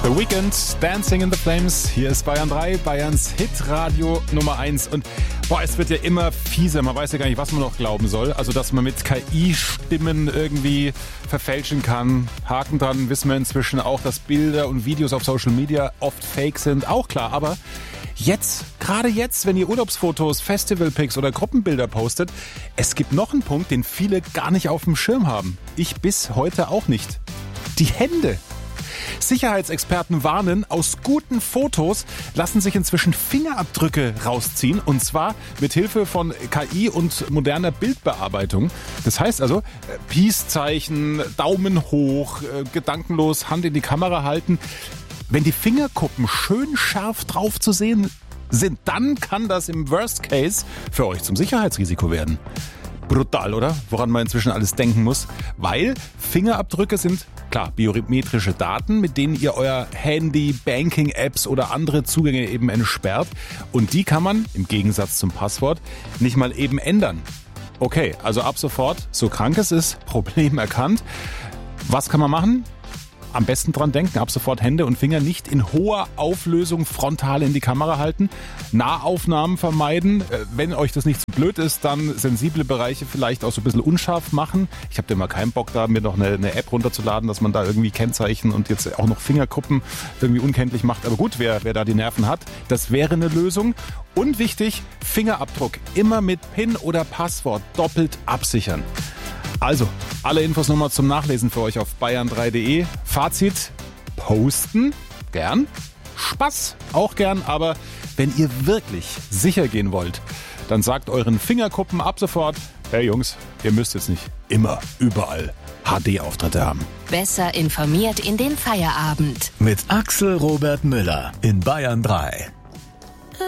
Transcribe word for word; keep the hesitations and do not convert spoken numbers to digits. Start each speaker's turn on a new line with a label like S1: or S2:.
S1: The Weeknd, Dancing in the Flames. Hier ist Bayern drei, Bayerns Hitradio Nummer eins. Und boah, es wird ja immer fieser. Man weiß ja gar nicht, was man noch glauben soll. Also, dass man mit K I-Stimmen irgendwie verfälschen kann. Haken dran, wissen wir inzwischen auch, dass Bilder und Videos auf Social Media oft fake sind. Auch klar, aber jetzt, gerade jetzt, wenn ihr Urlaubsfotos, Festivalpics oder Gruppenbilder postet, es gibt noch einen Punkt, den viele gar nicht auf dem Schirm haben. Ich bis heute auch nicht. Die Hände. Sicherheitsexperten warnen, aus guten Fotos lassen sich inzwischen Fingerabdrücke rausziehen, und zwar mit Hilfe von K I und moderner Bildbearbeitung. Das heißt also, Peace-Zeichen, Daumen hoch, gedankenlos Hand in die Kamera halten. Wenn die Fingerkuppen schön scharf drauf zu sehen sind, dann kann das im Worst Case für euch zum Sicherheitsrisiko werden. Brutal, oder? Woran man inzwischen alles denken muss. Weil Fingerabdrücke sind, klar, biometrische Daten, mit denen ihr euer Handy, Banking-Apps oder andere Zugänge eben entsperrt. Und die kann man, im Gegensatz zum Passwort, nicht mal eben ändern. Okay, also ab sofort, so krank es ist, Problem erkannt. Was kann man machen? Am besten dran denken, ab sofort Hände und Finger nicht in hoher Auflösung frontal in die Kamera halten, Nahaufnahmen vermeiden, wenn euch das nicht zu blöd ist, dann sensible Bereiche vielleicht auch so ein bisschen unscharf machen. Ich habe da mal keinen Bock da, mir noch eine, eine App runterzuladen, dass man da irgendwie Kennzeichen und jetzt auch noch Fingerkuppen irgendwie unkenntlich macht. Aber gut, wer, wer da die Nerven hat, das wäre eine Lösung. Und wichtig, Fingerabdruck immer mit PIN oder Passwort doppelt absichern. Also, alle Infos nochmal zum Nachlesen für euch auf bayern drei punkt de. Fazit, posten, gern. Spaß, auch gern. Aber wenn ihr wirklich sicher gehen wollt, dann sagt euren Fingerkuppen ab sofort, hey Jungs, ihr müsst jetzt nicht immer, überall H D-Auftritte haben.
S2: Besser informiert in den Feierabend.
S3: Mit Axel Robert Müller in Bayern drei.